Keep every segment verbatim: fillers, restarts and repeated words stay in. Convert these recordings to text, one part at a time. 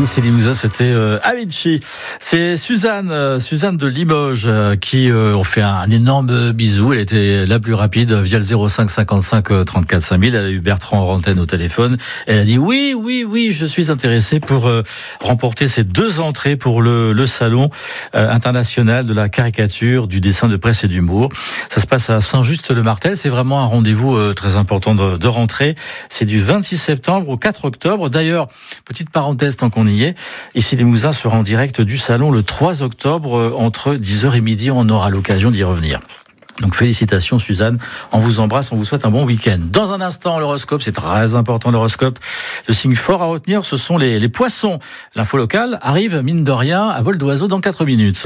Ici Limousin, c'était euh, Avicii. C'est Suzanne, euh, Suzanne de Limoges euh, qui euh, ont fait un, un énorme bisou. Elle était la plus rapide via le zéro cinq cinquante-cinq trente-quatre cinq mille. Elle a eu Bertrand Rantaine au téléphone. Elle a dit oui, oui, oui, je suis intéressée pour euh, remporter ces deux entrées pour le, le salon euh, international de la caricature, du dessin de presse et d'humour. Ça se passe à Saint-Just-le-Martel. C'est vraiment un rendez-vous euh, très important de, de rentrée. C'est du vingt-six septembre au quatre octobre. D'ailleurs, petite parenthèse tant qu'on y est, ici Limousin sera en direct du salon le trois octobre entre dix heures et midi. On aura l'occasion d'y revenir. Donc félicitations Suzanne, on vous embrasse, on vous souhaite un bon week-end. Dans un instant, l'horoscope, c'est très important l'horoscope. Le signe fort à retenir, ce sont les, les poissons. L'info locale arrive, mine de rien, à vol d'oiseau dans quatre minutes.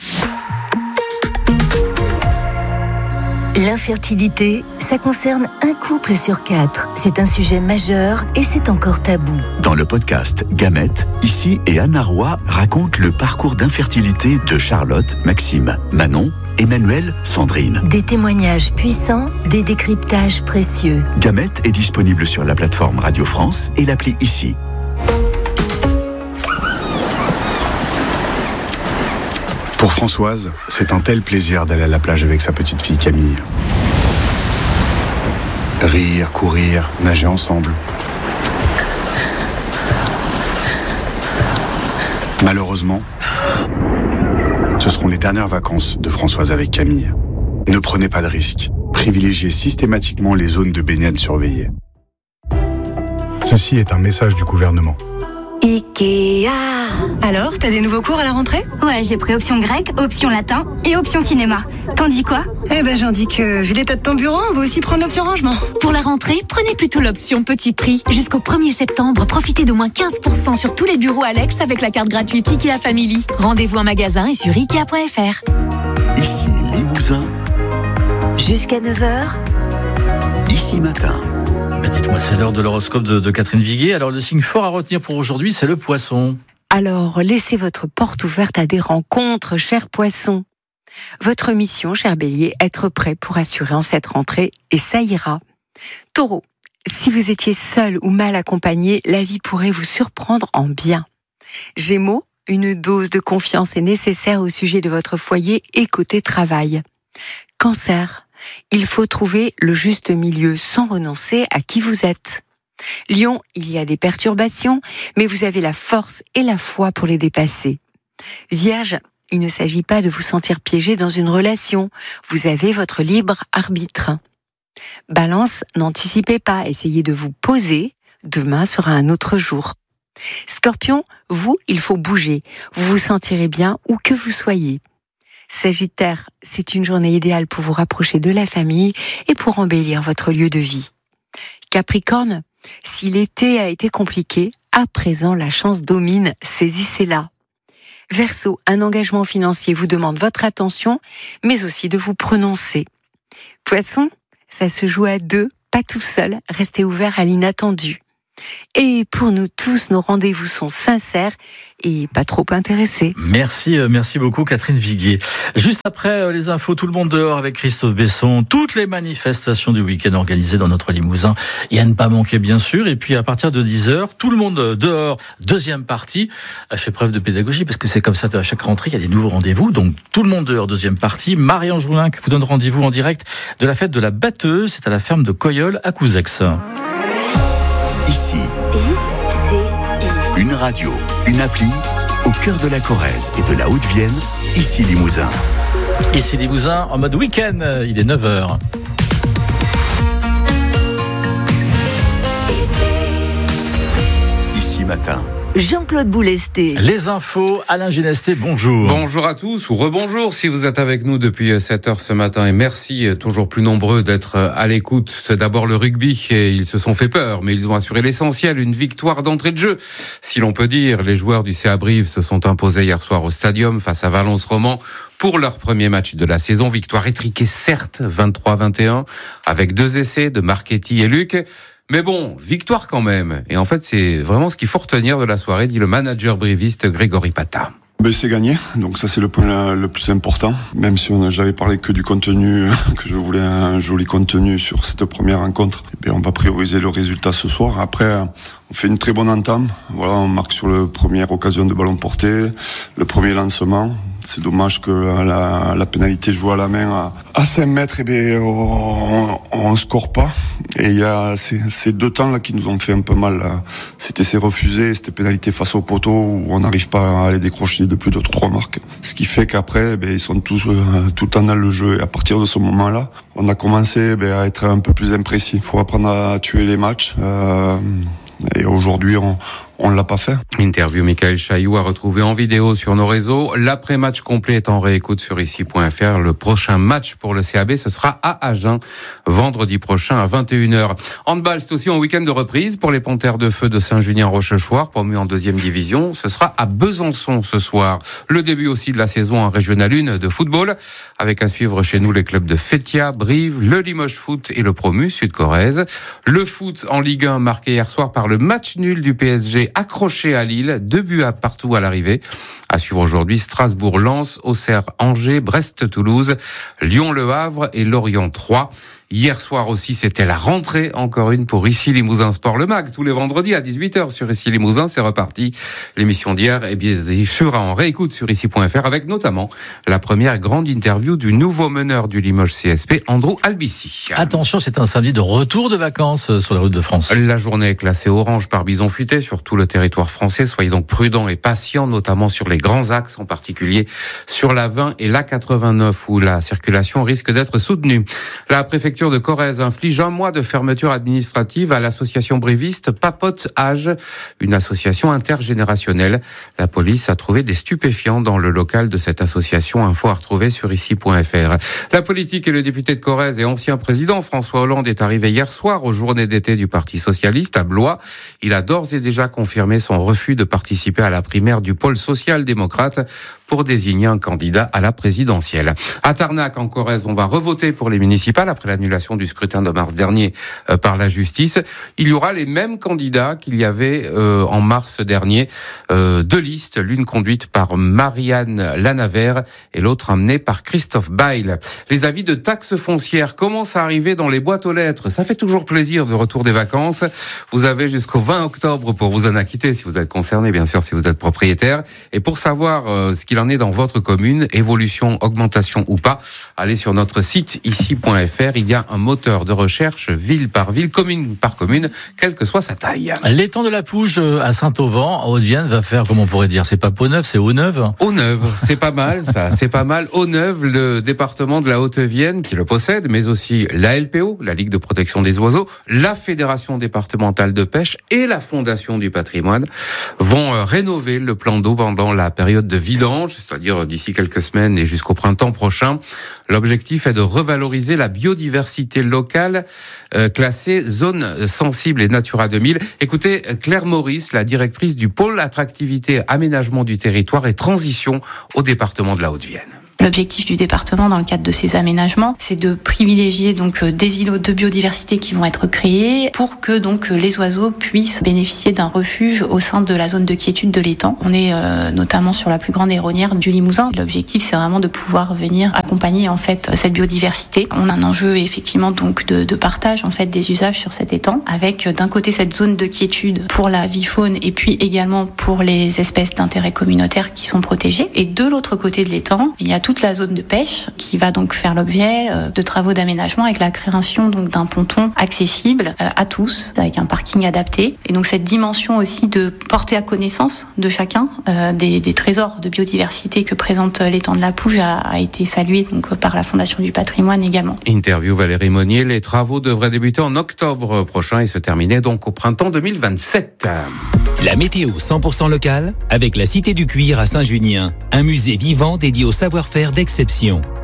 L'infertilité, ça concerne un couple sur quatre. C'est un sujet majeur et c'est encore tabou. Dans le podcast Gamètes, ici et Anna Roy raconte le parcours d'infertilité de Charlotte, Maxime, Manon, Emmanuel, Sandrine. Des témoignages puissants, des décryptages précieux. Gamètes est disponible sur la plateforme Radio France et l'appli Ici. Pour Françoise, c'est un tel plaisir d'aller à la plage avec sa petite fille Camille. Rire, courir, nager ensemble. Malheureusement, ce seront les dernières vacances de Françoise avec Camille. Ne prenez pas de risques. Privilégiez systématiquement les zones de baignade surveillées. Ceci est un message du gouvernement. Ikea. Alors, t'as des nouveaux cours à la rentrée ? Ouais, j'ai pris option grec, option latin et option cinéma. T'en dis quoi ? Eh ben, j'en dis que, vu l'état de ton bureau, on va aussi prendre l'option rangement. Pour la rentrée, prenez plutôt l'option petit prix. Jusqu'au premier septembre, profitez d'au moins quinze pour cent sur tous les bureaux Alex avec la carte gratuite Ikea Family. Rendez-vous en magasin et sur ikea point f r. Ici Limousin. Jusqu'à neuf heures. Ici matin. Dites-moi, c'est l'heure de l'horoscope de, de Catherine Viguier. Alors, le signe fort à retenir pour aujourd'hui, c'est le poisson. Alors, laissez votre porte ouverte à des rencontres, chers poissons. Votre mission, cher bélier, être prêt pour assurer en cette rentrée, et ça ira. Taureau, si vous étiez seul ou mal accompagné, la vie pourrait vous surprendre en bien. Gémeaux, une dose de confiance est nécessaire au sujet de votre foyer et côté travail. Cancer, il faut trouver le juste milieu sans renoncer à qui vous êtes. Lion, il y a des perturbations, mais vous avez la force et la foi pour les dépasser. Vierge, il ne s'agit pas de vous sentir piégé dans une relation. Vous avez votre libre arbitre. Balance, n'anticipez pas, essayez de vous poser. Demain sera un autre jour. Scorpion, vous, il faut bouger. Vous vous sentirez bien où que vous soyez. Sagittaire, c'est une journée idéale pour vous rapprocher de la famille et pour embellir votre lieu de vie. Capricorne, si l'été a été compliqué, à présent la chance domine, saisissez-la. Verseau, un engagement financier vous demande votre attention, mais aussi de vous prononcer. Poisson, ça se joue à deux, pas tout seul, restez ouvert à l'inattendu. Et pour nous tous, nos rendez-vous sont sincères et pas trop intéressés. Merci, merci beaucoup Catherine Viguier. Juste après les infos, tout le monde dehors avec Christophe Besson, toutes les manifestations du week-end organisées dans notre Limousin, et à ne pas manquer bien sûr. Et puis à partir de dix heures, tout le monde dehors, deuxième partie, a fait preuve de pédagogie parce que c'est comme ça à chaque rentrée, il y a des nouveaux rendez-vous. Donc tout le monde dehors, deuxième partie. Marie-Ange Roulin vous donne rendez-vous en direct de la fête de la batteuse, c'est à la ferme de Coyol à Couzex. Ici, I-C-I. une radio, une appli, au cœur de la Corrèze et de la Haute-Vienne, ici Limousin. Ici Limousin, en mode week-end, il est neuf heures. Ici matin. Jean-Claude Boulesté. Les infos, Alain Genesté, bonjour. Bonjour à tous, ou rebonjour si vous êtes avec nous depuis sept heures ce matin. Et merci, toujours plus nombreux, d'être à l'écoute. C'est d'abord le rugby, et ils se sont fait peur, mais ils ont assuré l'essentiel, une victoire d'entrée de jeu. Si l'on peut dire, les joueurs du C A Brive se sont imposés hier soir au Stadium face à Valence Roman pour leur premier match de la saison. Victoire étriquée certes, vingt-trois à vingt et un, avec deux essais de Marchetti et Luc. Mais bon, victoire quand même. Et en fait, c'est vraiment ce qu'il faut retenir de la soirée, dit le manager briviste Grégory Pata. Ben, c'est gagné, donc ça c'est le point le plus important. Même si on j'avais parlé que du contenu, que je voulais un joli contenu sur cette première rencontre, ben, on va prioriser le résultat ce soir. Après, on fait une très bonne entame. Voilà, on marque sur la première occasion de ballon porté, le premier lancement. C'est dommage que la, la pénalité jouée à la main à, à cinq mètres, eh bien, on, on score pas. Et il y a ces, ces deux temps là qui nous ont fait un peu mal. Là. C'était ces refusés, c'était pénalité face au poteau où on n'arrive pas à aller décrocher de plus de trois marques. Ce qui fait qu'après, eh bien, ils sont tous euh, tout le temps dans le jeu. Et à partir de ce moment-là, on a commencé eh bien, à être un peu plus imprécis. Il faut apprendre à tuer les matchs. Euh, et aujourd'hui, on On ne l'a pas fait. Interview Michael Chailloux à retrouver en vidéo sur nos réseaux. L'après-match complet est en réécoute sur ici point f r. Le prochain match pour le C A B, ce sera à Agen, vendredi prochain à vingt et une heures. Handball, c'est aussi un week-end de reprise pour les Panthères de Feu de Saint-Julien-Rochechouart, promus en deuxième division. Ce sera à Besançon ce soir. Le début aussi de la saison en Régional un de football, avec à suivre chez nous les clubs de Fétia, Brive, le Limoges Foot et le promu Sud-Corrèze. Le foot en Ligue un marqué hier soir par le match nul du P S G accroché à Lille, deux buts à partout à l'arrivée. À suivre aujourd'hui Strasbourg-Lens, Auxerre-Angers, Brest-Toulouse, Lyon-Le Havre et Lorient-Troyes. Hier soir aussi, c'était la rentrée, encore une pour Ici Limousin Sport, le mag, tous les vendredis à dix-huit heures sur Ici Limousin, c'est reparti. L'émission d'hier est bien sûr en réécoute sur ici point f r avec notamment la première grande interview du nouveau meneur du Limoges C S P, Andrew Albici. Attention, c'est un samedi de retour de vacances sur la route de France. La journée est classée orange par bison futé sur tout le territoire français. Soyez donc prudents et patients, notamment sur les grands axes, en particulier sur l'A vingt et l'A quatre-vingt-neuf où la circulation risque d'être soutenue. La préfecture de Corrèze inflige un mois de fermeture administrative à l'association bréviste Papote Âge, une association intergénérationnelle. La police a trouvé des stupéfiants dans le local de cette association. Info à retrouver sur ici point f r. La politique et le député de Corrèze et ancien président François Hollande est arrivé hier soir aux journées d'été du Parti socialiste à Blois. Il a d'ores et déjà confirmé son refus de participer à la primaire du pôle social-démocrate pour désigner un candidat à la présidentielle. À Tarnac, en Corrèze, on va revoter pour les municipales après l'annulation du scrutin de mars dernier euh, par la justice. Il y aura les mêmes candidats qu'il y avait euh, en mars dernier. Euh, deux listes, l'une conduite par Marianne Lanavert et l'autre amenée par Christophe Bail. Les avis de taxes foncières commencent à arriver dans les boîtes aux lettres. Ça fait toujours plaisir de retour des vacances. Vous avez jusqu'au vingt octobre pour vous en acquitter si vous êtes concerné, bien sûr, si vous êtes propriétaire. Et pour savoir euh, ce qu'il en est dans votre commune, évolution, augmentation ou pas, allez sur notre site ici point f r. Il y a un moteur de recherche ville par ville, commune par commune, quelle que soit sa taille. L'étang de la Pouge à Saint-Auvent, en Haute-Vienne, va faire, comment on pourrait dire, c'est pas Pau-Neuf, c'est Haut-Neuve. Haut-Neuve, c'est pas mal, ça, c'est pas mal. Haut-Neuve, le département de la Haute-Vienne qui le possède, mais aussi la L P O, la Ligue de protection des oiseaux, la Fédération départementale de pêche et la Fondation du patrimoine vont rénover le plan d'eau pendant la période de vidange, c'est-à-dire d'ici quelques semaines et jusqu'au printemps prochain. L'objectif est de revaloriser la biodiversité locale euh, classée zone sensible et Natura deux mille. Écoutez, Claire Maurice, la directrice du pôle attractivité, aménagement du territoire et transition au département de la Haute-Vienne. L'objectif du département dans le cadre de ces aménagements, c'est de privilégier donc des îlots de biodiversité qui vont être créés pour que donc les oiseaux puissent bénéficier d'un refuge au sein de la zone de quiétude de l'étang. On est euh, notamment sur la plus grande héronnière du Limousin. L'objectif, c'est vraiment de pouvoir venir accompagner en fait cette biodiversité. On a un enjeu effectivement donc de, de partage en fait des usages sur cet étang, avec d'un côté cette zone de quiétude pour la vie faune et puis également pour les espèces d'intérêt communautaire qui sont protégées. Et de l'autre côté de l'étang, il y a toute la zone de pêche qui va donc faire l'objet de travaux d'aménagement avec la création donc d'un ponton accessible à tous avec un parking adapté. Et donc cette dimension aussi de porter à connaissance de chacun euh, des, des trésors de biodiversité que présente l'étang de la Pouge a, a été saluée donc par la Fondation du patrimoine également. Interview Valérie Monnier. Les travaux devraient débuter en octobre prochain et se terminer donc au printemps deux mille vingt-sept. La météo cent pour cent locale avec la Cité du Cuir à Saint-Junien, un musée vivant dédié au savoir-faire d'exception.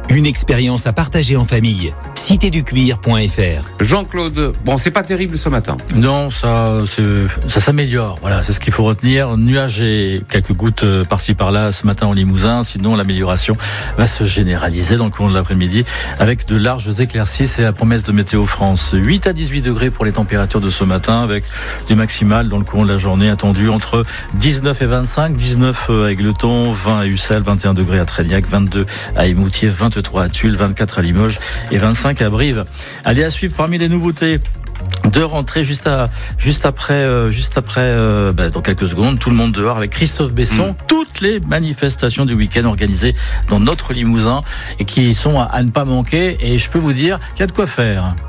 Une expérience à partager en famille. cité du cuir point f r. Jean-Claude, bon, c'est pas terrible ce matin. Non, ça, c'est, ça s'améliore. Voilà, c'est ce qu'il faut retenir. Nuages et quelques gouttes par-ci par-là ce matin en Limousin. Sinon, l'amélioration va se généraliser dans le courant de l'après-midi avec de larges éclaircies. C'est la promesse de Météo France. huit à dix-huit degrés pour les températures de ce matin avec du maximal dans le courant de la journée attendu entre dix-neuf et vingt-cinq. dix-neuf à Égletons, vingt à Ussel, vingt et un degrés à Tréniac, vingt-deux à Émoutier, vingt-trois à Tulle, vingt-quatre à Limoges et vingt-cinq à Brive. Allez, à suivre parmi les nouveautés de rentrée juste à juste après euh, juste après euh, bah, dans quelques secondes, tout le monde dehors avec Christophe Besson, mmh. toutes les manifestations du week-end organisées dans notre Limousin et qui sont à, à ne pas manquer, et je peux vous dire qu'il y a de quoi faire.